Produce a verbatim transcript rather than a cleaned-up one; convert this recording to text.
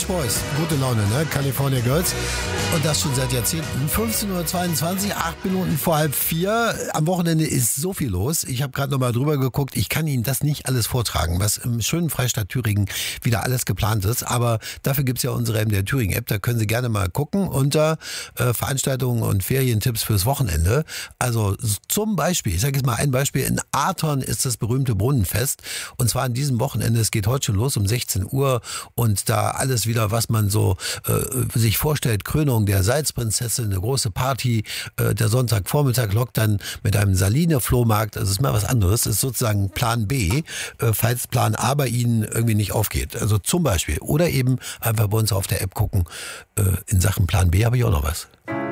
Beach Boys, gute Laune, ne? California Girls. Und das schon seit Jahrzehnten. fünfzehn Uhr zweiundzwanzig, acht Minuten vor halb vier. Am Wochenende ist so viel los. Ich habe gerade noch mal drüber geguckt. Ich kann Ihnen das nicht alles vortragen, was im schönen Freistaat Thüringen wieder alles geplant ist. Aber dafür gibt's ja unsere M D R Thüringen App. Da können Sie gerne mal gucken unter äh, Veranstaltungen und Ferientipps fürs Wochenende. Also zum Beispiel, ich sage jetzt mal ein Beispiel, in Aton ist das berühmte Brunnenfest. Und zwar an diesem Wochenende. Es geht heute schon los um sechzehn Uhr. Und da alles wieder, was man so äh, sich vorstellt. Krönung der Salzprinzessin, eine große Party. Äh, der Sonntagvormittag lockt dann mit einem Saline-Flohmarkt. Das ist mal was anderes. Das ist sozusagen Plan B, äh, falls Plan A bei Ihnen irgendwie nicht aufgeht. Also zum Beispiel. Oder eben einfach bei uns auf der App gucken. Äh, in Sachen Plan B habe ich auch noch was.